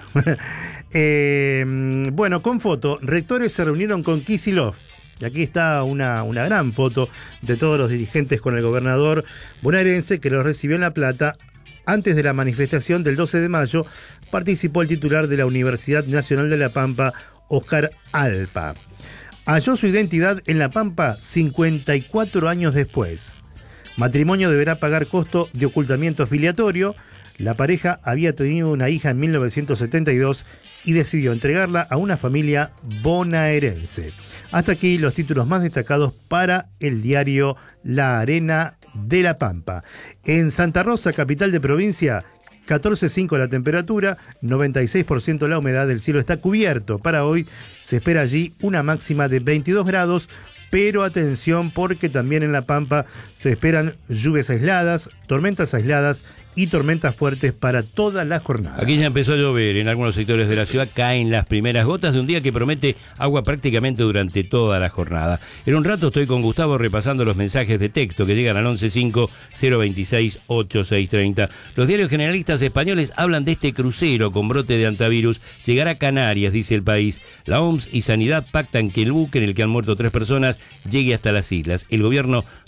Speaker 2: eh, bueno, con foto. Rectores se reunieron con Kicillof. Y aquí está una, una gran foto de todos los dirigentes con el gobernador bonaerense que los recibió en La Plata. Antes de la manifestación del doce de mayo, participó el titular de la Universidad Nacional de La Pampa, Oscar Alpa. Halló su identidad en La Pampa cincuenta y cuatro años después. Matrimonio deberá pagar costo de ocultamiento filiatorio. La pareja había tenido una hija en mil novecientos setenta y dos y decidió entregarla a una familia bonaerense. Hasta aquí los títulos más destacados para el diario La Arena de La Pampa. En Santa Rosa, capital de provincia, catorce coma cinco la temperatura, noventa y seis por ciento la humedad, el cielo está cubierto. Para hoy se espera allí una máxima de veintidós grados, pero atención porque también en La Pampa se esperan lluvias aisladas, tormentas aisladas y tormentas fuertes para toda la jornada.
Speaker 1: Aquí ya empezó a llover, en algunos sectores de la ciudad caen las primeras gotas de un día que promete agua prácticamente durante toda la jornada. En un rato estoy con Gustavo repasando los mensajes de texto que llegan al once cinco cero veintiséis ochenta y seis treinta. Los diarios generalistas españoles hablan de este crucero con brote de antivirus. Llegará a Canarias, dice El País. La O M S y Sanidad pactan que el buque en el que han muerto tres personas llegue hasta las islas. El gobierno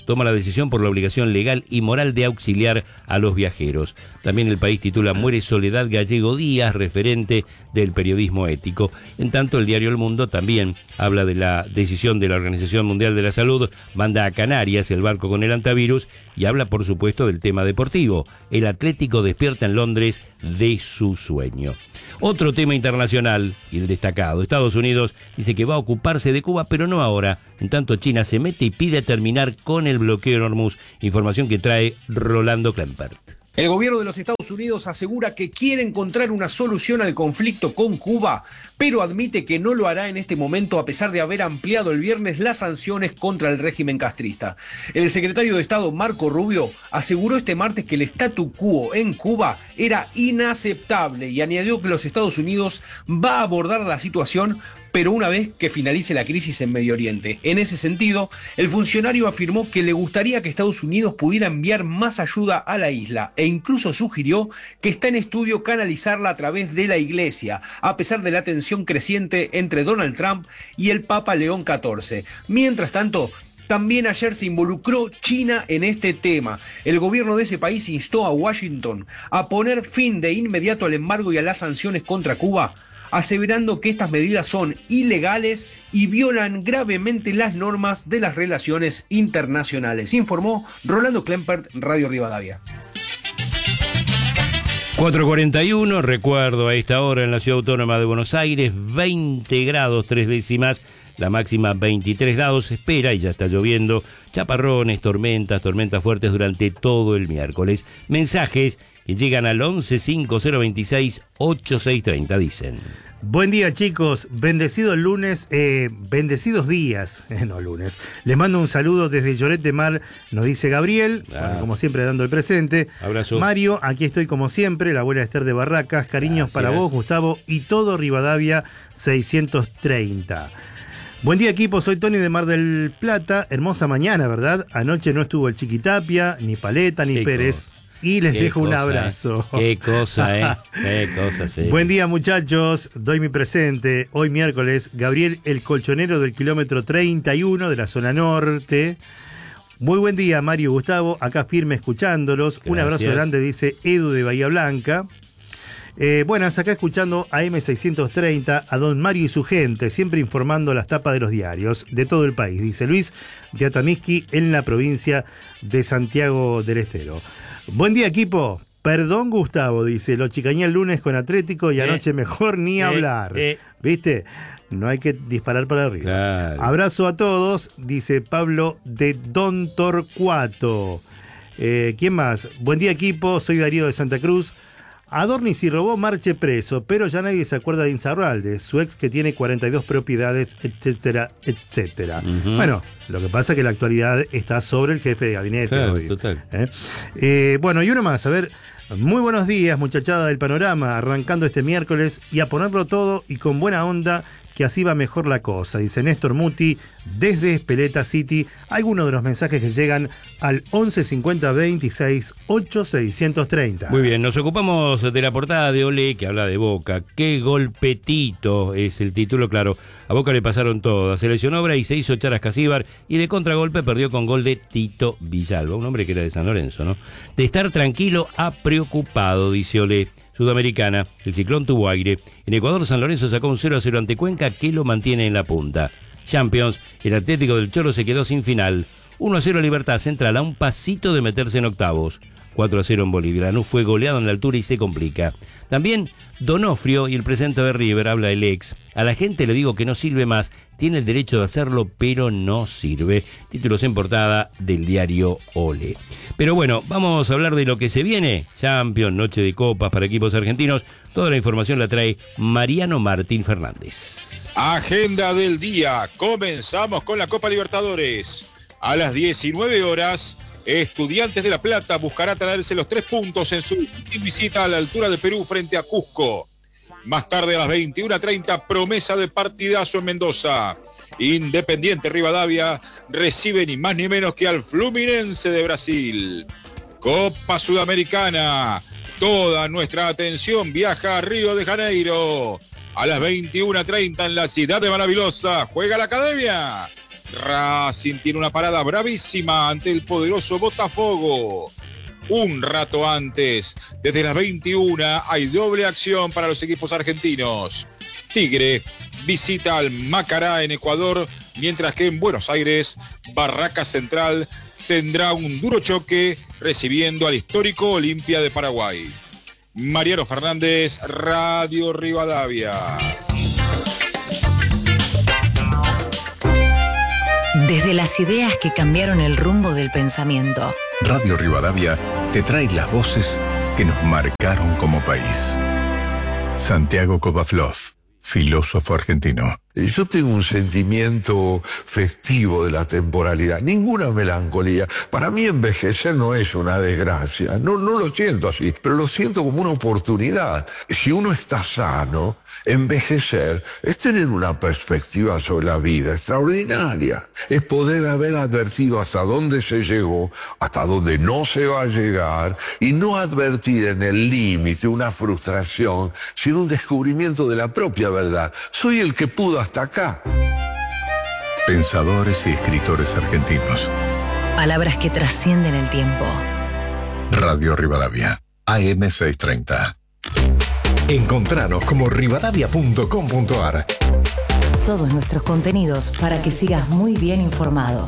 Speaker 1: toma la decisión por la obligación legal y moral de auxiliar a los viajeros. También El País titula Muere Soledad Gallego Díaz, referente del periodismo ético. En tanto, el diario El Mundo también habla de la decisión de la Organización Mundial de la Salud, manda a Canarias el barco con el antivirus y habla, por supuesto, del tema deportivo. El Atlético despierta en Londres de su sueño. Otro tema internacional y el destacado. Estados Unidos dice que va a ocuparse de Cuba, pero no ahora. En tanto, China se mete y pide terminar con el bloqueo en Hormuz. Información que trae Rolando Klempert.
Speaker 10: El gobierno de los Estados Unidos asegura que quiere encontrar una solución al conflicto con Cuba, pero admite que no lo hará en este momento a pesar de haber ampliado el viernes las sanciones contra el régimen castrista. El secretario de Estado Marco Rubio aseguró este martes que el statu quo en Cuba era inaceptable y añadió que los Estados Unidos va a abordar la situación, pero una vez que finalice la crisis en Medio Oriente. En ese sentido, el funcionario afirmó que le gustaría que Estados Unidos pudiera enviar más ayuda a la isla e incluso sugirió que está en estudio canalizarla a través de la Iglesia, a pesar de la tensión creciente entre Donald Trump y el Papa León catorce. Mientras tanto, también ayer se involucró China en este tema. El gobierno de ese país instó a Washington a poner fin de inmediato al embargo y a las sanciones contra Cuba, aseverando que estas medidas son ilegales y violan gravemente las normas de las relaciones internacionales. Informó Rolando Klempert, Radio Rivadavia.
Speaker 1: cuatro cuarenta y uno, recuerdo a esta hora en la Ciudad Autónoma de Buenos Aires, veinte grados, tres décimas, la máxima veintitrés grados, se espera y ya está lloviendo, chaparrones, tormentas, tormentas fuertes durante todo el miércoles. Mensajes que llegan al once cinco cero veintiséis ochenta y seis treinta, dicen.
Speaker 2: Buen día, chicos, bendecidos lunes, eh, bendecidos días, eh, no lunes. Les mando un saludo desde Lloret de Mar, nos dice Gabriel, ah. bueno, como siempre dando el presente.
Speaker 1: Abrazo.
Speaker 2: Mario, aquí estoy como siempre, la abuela Esther de Barracas, cariños Gracias. Para vos, Gustavo, y todo Rivadavia seiscientos treinta. Buen día, equipo, soy Tony de Mar del Plata, hermosa mañana, ¿verdad? Anoche no estuvo el Chiquitapia, ni Paleta, ni Qué Pérez. Cosa. Y les Qué dejo cosa, un abrazo.
Speaker 1: Eh. Qué cosa, ¿eh? Qué cosa, sí.
Speaker 2: Buen día, muchachos. Doy mi presente. Hoy miércoles, Gabriel, el colchonero del kilómetro treinta y uno de la zona norte. Muy buen día, Mario y Gustavo. Acá firme escuchándolos. Gracias. Un abrazo grande, dice Edu de Bahía Blanca. Eh, buenas, acá escuchando a eme seiscientos treinta, a don Mario y su gente, siempre informando las tapas de los diarios de todo el país, dice Luis de Atamisqui, en la provincia de Santiago del Estero. Buen día, equipo. Perdón, Gustavo, dice, lo chicañé el lunes con Atlético y anoche eh, mejor ni eh, hablar. Eh. ¿Viste? No hay que disparar para arriba. Claro. Abrazo a todos, dice Pablo de Don Torcuato. Eh, ¿Quién más? Buen día, equipo. Soy Darío de Santa Cruz. Adorni si robó marche preso, pero ya nadie se acuerda de Insaurralde, su ex que tiene cuarenta y dos propiedades, etcétera, etcétera. Uh-huh. Bueno, lo que pasa es que la actualidad está sobre el jefe de gabinete.
Speaker 1: Claro,
Speaker 2: hoy.
Speaker 1: Total.
Speaker 2: ¿Eh? Eh, bueno, y uno más, a ver, muy buenos días, muchachada del panorama, arrancando este miércoles y a ponerlo todo y con buena onda, que así va mejor la cosa, dice Néstor Muti desde Speleta City. Algunos de los mensajes que llegan al once cincuenta veintiséis ocho seiscientos treinta.
Speaker 1: Muy bien, nos ocupamos de la portada de Olé, que habla de Boca. ¡Qué golpetito! Es el título, claro. A Boca le pasaron todas. Se lesionó Obra y se hizo Charas Casíbar, y de contragolpe perdió con gol de Tito Villalba, un hombre que era de San Lorenzo, ¿no? De estar tranquilo a preocupado, dice Olé. Sudamericana, el ciclón tuvo aire. En Ecuador, San Lorenzo sacó un cero a cero ante Cuenca, que lo mantiene en la punta. Champions, el Atlético del Cholo se quedó sin final. uno a cero a Libertad Central, a un pasito de meterse en octavos. cuatro a cero en Bolivia. Lanús fue goleado en la altura y se complica. También Donofrio y el presidente de River, habla el ex. A la gente le digo que no sirve más, tiene el derecho de hacerlo, pero no sirve. Títulos en portada del diario Ole. Pero bueno, vamos a hablar de lo que se viene. Champions, noche de copas para equipos argentinos. Toda la información la trae Mariano Martín Fernández.
Speaker 11: Agenda del día. Comenzamos con la Copa Libertadores. A las diecinueve horas... Estudiantes de La Plata buscará traerse los tres puntos en su visita a la altura de Perú frente a Cusco. Más tarde a las veintiuna treinta, promesa de partidazo en Mendoza. Independiente Rivadavia recibe ni más ni menos que al Fluminense de Brasil. Copa Sudamericana. Toda nuestra atención viaja a Río de Janeiro. A las veintiuna treinta en la ciudad de Maravillosa juega la Academia. Racing tiene una parada bravísima ante el poderoso Botafogo. Un rato antes, desde las veintiuna, hay doble acción para los equipos argentinos. Tigre visita al Macará en Ecuador, mientras que en Buenos Aires, Barraca Central tendrá un duro choque recibiendo al histórico Olimpia de Paraguay. Mariano Fernández, Radio Rivadavia.
Speaker 4: Desde las ideas que cambiaron el rumbo del pensamiento.
Speaker 3: Radio Rivadavia te trae las voces que nos marcaron como país. Santiago Kovaflov, filósofo argentino.
Speaker 12: Yo tengo un sentimiento festivo de la temporalidad, ninguna melancolía. Para mí envejecer no es una desgracia, no, no lo siento así, pero lo siento como una oportunidad. Si uno está sano, envejecer es tener una perspectiva sobre la vida extraordinaria. Es poder haber advertido hasta dónde se llegó, hasta dónde no se va a llegar, y no advertir en el límite una frustración, sino un descubrimiento de la propia verdad. Soy el que pudo hasta acá.
Speaker 3: Pensadores y escritores argentinos.
Speaker 4: Palabras que trascienden el tiempo.
Speaker 3: Radio Rivadavia, A M seiscientos treinta. Encontranos como rivadavia punto com punto a r.
Speaker 4: Todos nuestros contenidos para que sigas muy bien informado.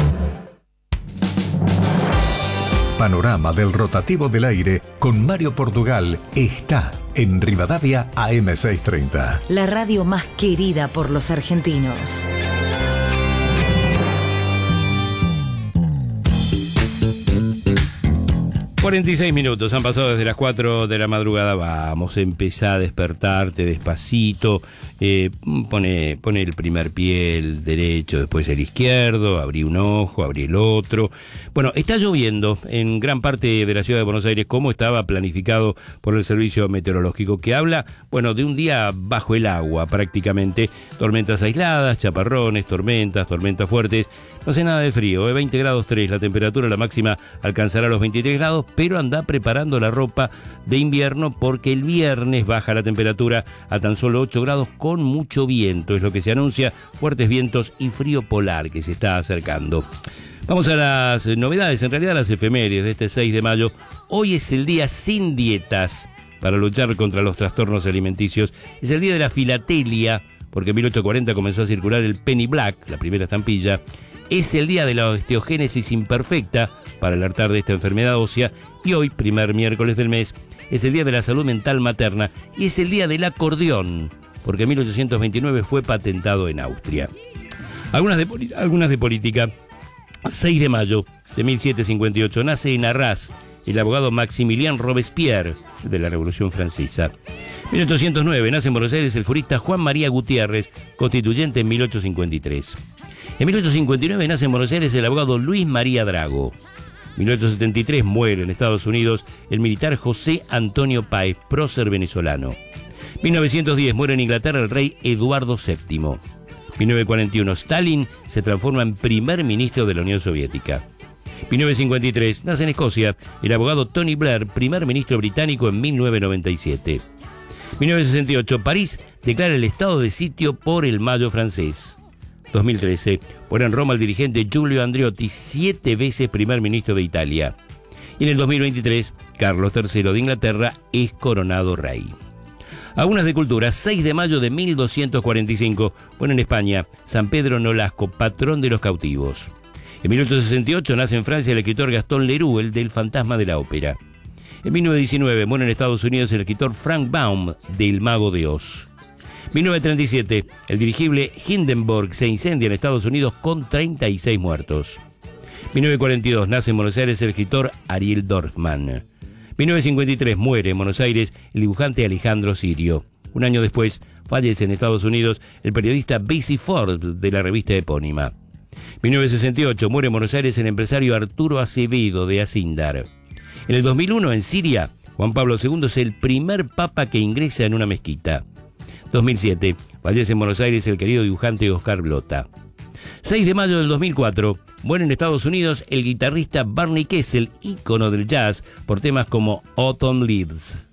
Speaker 3: Panorama del rotativo del aire con Mario Portugal está en Rivadavia A M seiscientos treinta.
Speaker 4: La radio más querida por los argentinos.
Speaker 1: cuarenta y seis minutos, han pasado desde las cuatro de la madrugada. Vamos, empezá a despertarte despacito. Eh, pone, pone el primer pie, el derecho, después el izquierdo, abrí un ojo, abrí el otro. Bueno, está lloviendo en gran parte de la ciudad de Buenos Aires, como estaba planificado por el servicio meteorológico, que habla, bueno, de un día bajo el agua prácticamente. Tormentas aisladas, chaparrones, tormentas, tormentas fuertes. No hace nada de frío, ¿eh? veinte grados tres la temperatura, la máxima alcanzará los veintitrés grados, pero anda preparando la ropa de invierno porque el viernes baja la temperatura a tan solo ocho grados con mucho viento, es lo que se anuncia, fuertes vientos y frío polar que se está acercando. Vamos a las novedades, en realidad las efemérides de este seis de mayo. Hoy es el día sin dietas para luchar contra los trastornos alimenticios, es el día de la filatelia, porque en mil ochocientos cuarenta comenzó a circular el Penny Black, la primera estampilla. Es el día de la osteogénesis imperfecta para alertar de esta enfermedad ósea, y hoy, primer miércoles del mes, es el día de la salud mental materna y es el día del acordeón, porque en mil ochocientos veintinueve fue patentado en Austria. Algunas de, algunas de política. seis de mayo de mil setecientos cincuenta y ocho nace en Arras el abogado Maximilien Robespierre de la Revolución Francesa. mil ochocientos nueve nace en Buenos Aires el jurista Juan María Gutiérrez, constituyente en mil ochocientos cincuenta y tres. En mil ochocientos cincuenta y nueve nace en Buenos Aires el abogado Luis María Drago. mil ochocientos setenta y tres muere en Estados Unidos el militar José Antonio Páez, prócer venezolano. mil novecientos diez muere en Inglaterra el rey Eduardo séptimo. mil novecientos cuarenta y uno Stalin se transforma en primer ministro de la Unión Soviética. mil novecientos cincuenta y tres nace en Escocia el abogado Tony Blair, primer ministro británico en mil novecientos noventa y siete. mil novecientos sesenta y ocho París declara el estado de sitio por el Mayo francés. dos mil trece muere en Roma el dirigente Giulio Andreotti, siete veces primer ministro de Italia. Y en el dos mil veintitrés, Carlos tercero de Inglaterra es coronado rey. Algunas de cultura, seis de mayo de mil doscientos cuarenta y cinco, muere en España San Pedro Nolasco, patrón de los cautivos. En mil ochocientos sesenta y ocho nace en Francia el escritor Gastón Leroux, el del Fantasma de la Ópera. En mil novecientos diecinueve muere en Estados Unidos el escritor Frank Baum, del Mago de Oz. mil novecientos treinta y siete, el dirigible Hindenburg se incendia en Estados Unidos con treinta y seis muertos. mil novecientos cuarenta y dos, nace en Buenos Aires el escritor Ariel Dorfman. mil novecientos cincuenta y tres, muere en Buenos Aires el dibujante Alejandro Sirio. Un año después, fallece en Estados Unidos el periodista Basie Ford de la revista epónima. mil novecientos sesenta y ocho, muere en Buenos Aires el empresario Arturo Acevedo de Acíndar. En el dos mil uno, en Siria, Juan Pablo segundo es el primer papa que ingresa en una mezquita. dos mil siete, fallece en Buenos Aires el querido dibujante Oscar Blota. seis de mayo del dos mil cuatro, muere en Estados Unidos el guitarrista Barney Kessel, ícono del jazz, por temas como Autumn Leaves.